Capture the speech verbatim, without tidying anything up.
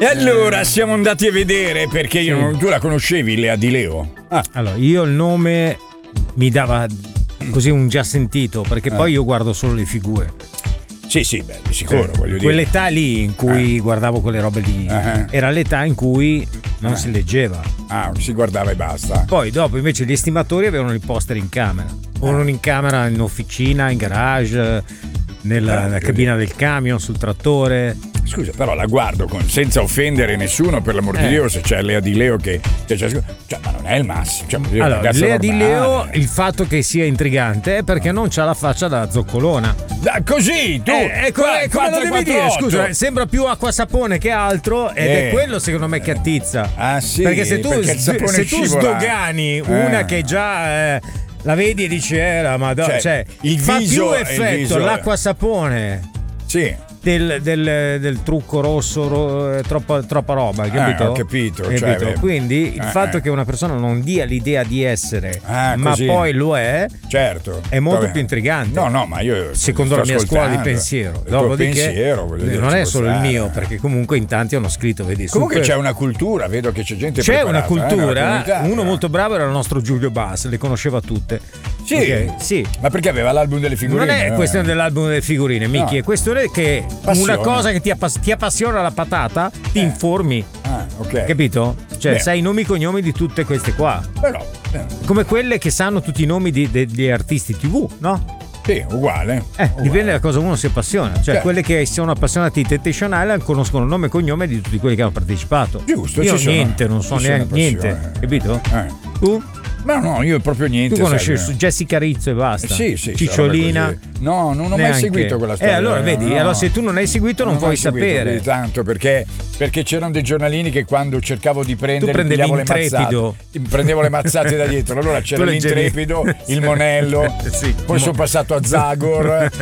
E allora siamo andati a vedere perché io non, tu la conoscevi, Lea Di Leo? Ah. Allora, io il nome mi dava così un già sentito, perché ah. poi io guardo solo le figure. Sì, sì, beh, di sicuro, eh, voglio dire. Quell'età lì in cui ah. guardavo quelle robe lì ah. era l'età in cui non ah. si leggeva. Ah, si guardava e basta. Poi dopo invece gli estimatori avevano il poster in camera. O non in camera, in officina, in garage, nella, nella cabina del camion, sul trattore. Scusa, però la guardo con, senza offendere nessuno, per l'amor di eh. Dio, se c'è Lea Di Leo che, che c'è, cioè, ma non è il massimo. Cioè, allora, Lea normale. Di Leo, il fatto che sia intrigante è perché non c'ha la faccia da zoccolona. Da, così, tu! Eh, è come, come lo devi dire? Scusa, sembra più acqua sapone che altro ed eh. è quello secondo me che attizza. Ah sì, perché se tu, perché se tu sdogani eh. una che già... Eh, la vedi e dici eh, la madonna, cioè, cioè il fa viso, più effetto viso, l'acqua sapone sì. del, del, del trucco rosso ro, troppa, troppa roba, capito? Eh, ho capito, capito? cioè, quindi il eh, fatto eh. che una persona non dia l'idea di essere ah, ma così. poi lo è, certo, è molto vabbè. più intrigante. No, no, ma io secondo la mia scuola di pensiero, dopodiché pensiero, dire, non è solo stare. il mio, perché comunque in tanti hanno scritto, vedi, comunque super... c'è una cultura, vedo che c'è gente c'è una preparata, cultura, eh, uno molto bravo era il nostro Giulio Bass, le conosceva tutte. Sì, okay, sì. Ma perché aveva l'album delle figurine? Non è eh? questione dell'album delle figurine, Miki, no. È questione che Passione. una cosa che ti, appass- ti appassiona la patata, ti eh. informi. Ah, ok. Capito? Cioè, Beh. sai i nomi e cognomi di tutte queste qua. Però, eh. come quelle che sanno tutti i nomi di, de- degli artisti tivù, no? Sì, uguale. Eh, uguale. Dipende da cosa uno si appassiona. Cioè, certo. quelle che sono appassionati di Temptation Island conoscono il nome e cognome di tutti quelli che hanno partecipato. Giusto, io ci niente, sono, non so ci neanche niente, capito? Eh. Tu? Ma no, io proprio niente. Tu conosci sai, Jessica Rizzo e basta. Sì, sì. Cicciolina. No, non ho neanche. mai seguito quella storia. Eh, allora vedi, no, allora se tu non hai seguito non, non puoi sapere. Tanto perché, perché c'erano dei giornalini che quando cercavo di prendere, tu prendevi l'intrepido. Le mazzate, prendevo le mazzate da dietro. Allora c'era l'intrepido, il monello, sì, poi mo- sono passato a Zagor.